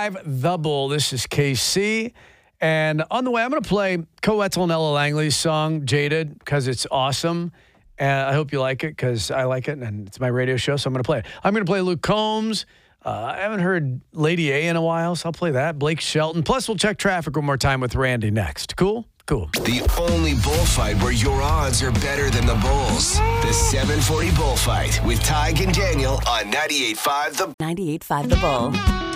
98.5 The Bull. This is KC. And on the way, I'm going to play Coetzel and Ella Langley's song, Jaded, because it's awesome. And I hope you like it because I like it, and it's my radio show, so I'm going to play it. I'm going to play Luke Combs. I haven't heard Lady A in a while, so I'll play that. Blake Shelton. Plus, we'll check traffic one more time with Randy next. Cool? Cool. The only bullfight where your odds are better than the Bulls. The 740 Bullfight with Tig and Daniel on 98.5 The 98.5 The Bull.